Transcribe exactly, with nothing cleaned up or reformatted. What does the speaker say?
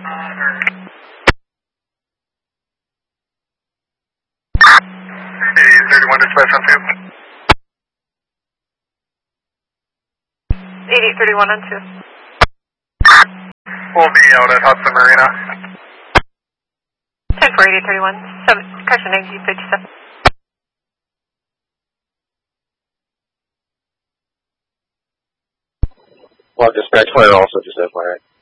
eighty-eight thirty-one dispatch on two. eighty-eight thirty-one on two. We'll be out at Hudson Marina. ten four eighty-eight thirty-one, seven, correction, ninety fifty-seven. Well, dispatch fire also, just F Y I.